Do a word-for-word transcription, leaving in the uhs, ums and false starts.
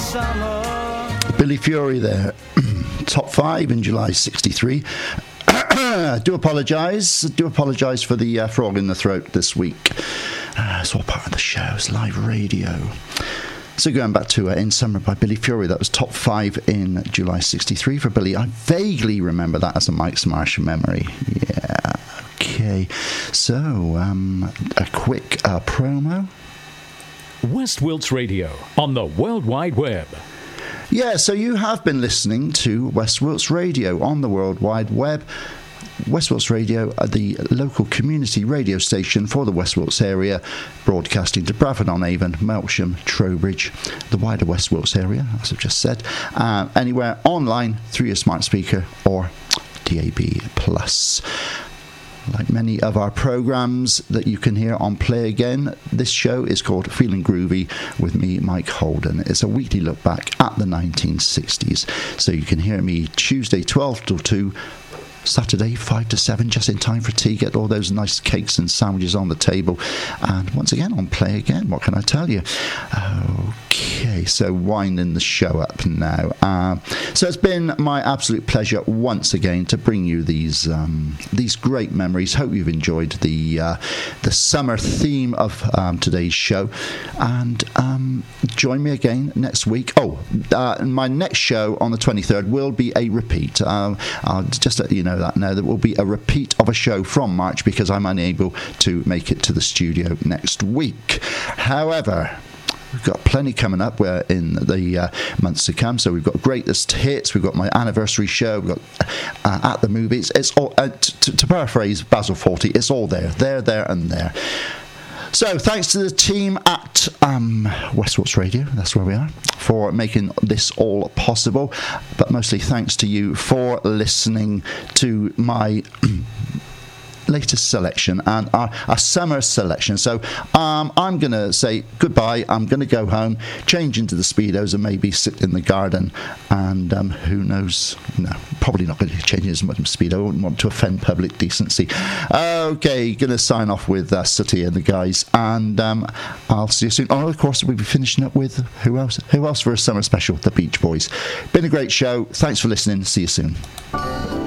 summer. Billy Fury there. Top five in July sixty-three. do apologise. Do apologise for the uh, frog in the throat this week. Uh, it's all part of the show. It's live radio. So going back to uh, In Summer by Billy Fury, that was top five in July sixty-three for Billy. I vaguely remember that as a Mike's Marsh memory. Yeah, okay. So, um, a quick uh, promo. West Wilts Radio on the World Wide Web. Yeah, so you have been listening to West Wilts Radio on the World Wide Web. West Wilts Radio, the local community radio station for the West Wilts area, broadcasting to Bradford-on-Avon, Melksham, Trowbridge, the wider West Wilts area, as I've just said, uh, anywhere online through your smart speaker or D A B plus. Like many of our programmes that you can hear on Play Again, this show is called Feeling Groovy with me, Mike Holden. It's a weekly look back at the nineteen sixties. So you can hear me Tuesday twelve till two, Saturday five to seven, just in time for tea, get all those nice cakes and sandwiches on the table. And once again on Play Again, what can I tell you? Okay, so winding the show up now. Uh, so it's been my absolute pleasure once again to bring you these um, these great memories. Hope you've enjoyed the uh, the summer theme of um, today's show. And um, join me again next week. Oh, uh, my next show on the twenty-third will be a repeat. Uh, I'll just let you know that now, there will be a repeat of a show from March because I'm unable to make it to the studio next week. However, we've got plenty coming up We're in the uh, months to come. So we've got greatest hits, we've got my anniversary show, we've got uh, at the movies. It's all uh, t- to paraphrase Basil Fawlty, it's all there, there, there, and there. So thanks to the team at um, West Wilts Radio, that's where we are, for making this all possible. But mostly thanks to you for listening to my latest selection and our, our summer selection. So um, I'm going to say goodbye. I'm going to go home, change into the Speedos and maybe sit in the garden. And um, who knows? No, probably not going to change as much Speedo. I wouldn't want to offend public decency. Okay, going to sign off with uh, Sooty and the guys. And um, I'll see you soon. Oh, of course, we'll be finishing up with who else? Who else for a summer special? The Beach Boys. Been a great show. Thanks for listening. See you soon.